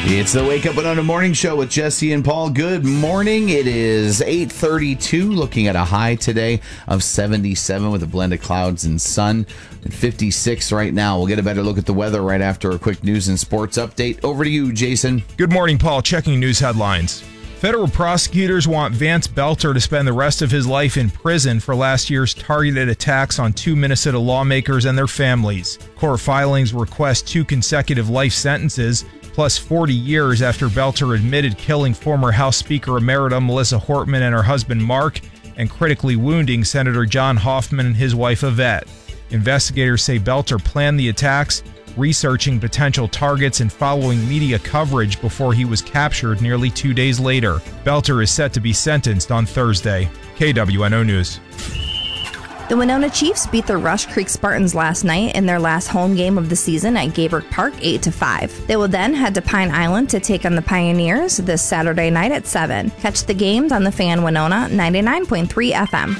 It's the Wake Up Winona Morning Show with Jesse and Paul. Good morning. It is 8:32, looking at a high today of 77 with a blend of clouds and sun. And 56 right now. We'll get a better look at the weather right after a quick news and sports update. Over to you, Jason. Good morning, Paul. Checking news headlines. Federal prosecutors want Vance Belter to spend the rest of his life in prison for last year's targeted attacks on 2 Minnesota lawmakers and their families. Court filings request 2 consecutive life sentences, plus 40 years after Belter admitted killing former House Speaker Emerita Melissa Hortman and her husband Mark, and critically wounding Senator John Hoffman and his wife Yvette. Investigators say Belter planned the attacks, researching potential targets and following media coverage before he was captured nearly 2 days later. Belter is set to be sentenced on Thursday. KWNO News. The Winona Chiefs beat the Rush Creek Spartans last night in their last home game of the season at Gayberg Park 8-5. They will then head to Pine Island to take on the Pioneers this Saturday night at 7. Catch the games on the Fan Winona 99.3 FM.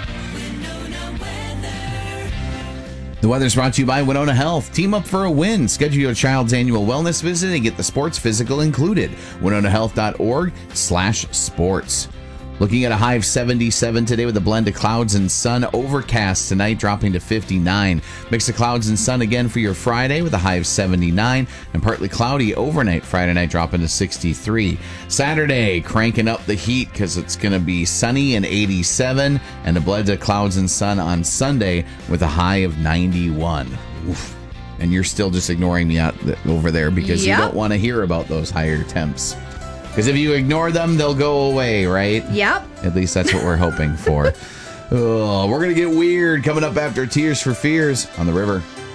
The weather's brought to you by Winona Health. Team up for a win. Schedule your child's annual wellness visit and get the sports physical included. WinonaHealth.org/sports. Looking at a high of 77 today with a blend of clouds and sun. Overcast tonight, dropping to 59. Mix of clouds and sun again for your Friday with a high of 79. And partly cloudy overnight Friday night, dropping to 63. Saturday, cranking up the heat because it's going to be sunny and 87. And a blend of clouds and sun on Sunday with a high of 91. Oof. And you're still just ignoring me out over there because you don't want to hear about those higher temps. Because if you ignore them, they'll go away, right? Yep. At least that's what we're hoping for. We're going to get weird coming up after Tears for Fears on the River.